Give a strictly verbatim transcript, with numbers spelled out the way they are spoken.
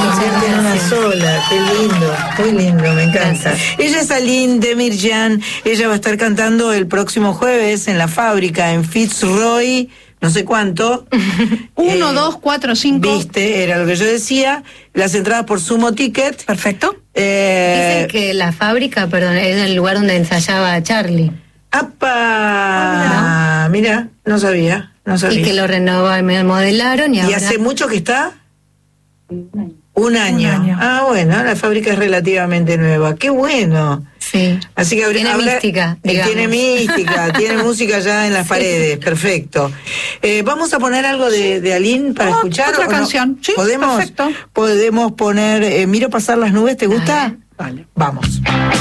convierte en una sola. Qué lindo, muy lindo, me encanta. Gracias. Ella es Aline Demirjian, ella va a estar cantando el próximo jueves en La Fábrica, en Fitzroy, no sé cuánto. Uno, Eh, dos, cuatro, cinco. Viste, era lo que yo decía. Las entradas por Sumo Ticket. Perfecto. Eh, Dicen que La Fábrica, perdón, es el lugar donde ensayaba Charlie. ¡Apa! Ah, mira, no sabía, no sabía. Y que lo renovaron, me modelaron y, ¿Y ahora... hace mucho que está? Un año. Un año. Ah, bueno, la fábrica es relativamente nueva. ¡Qué bueno! Sí. Así que Tiene habrá- mística, eh, digamos. Tiene mística, tiene música ya en las paredes, perfecto. Eh, Vamos a poner algo de, de Aline para Oh, escuchar. otra ¿o no? canción. Sí, ¿Podemos, perfecto. Podemos poner eh, Miro pasar las nubes, ¿te gusta? Vale. Vamos.